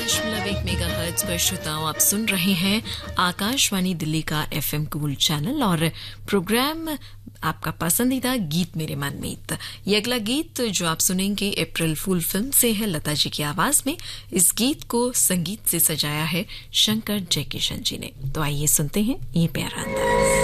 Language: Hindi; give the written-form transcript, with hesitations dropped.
101 मेगाहर्ट्ज पर श्रोताओं आप सुन रहे हैं आकाशवाणी दिल्ली का FM कूल चैनल और प्रोग्राम आपका पसंदीदा गीत मेरे मनमीत। ये अगला गीत जो आप सुनेंगे अप्रैल फूल फिल्म से है, लता जी की आवाज में। इस गीत को संगीत से सजाया है शंकर जयकिशन जी ने। तो आइए सुनते हैं ये प्यारा अंदाज।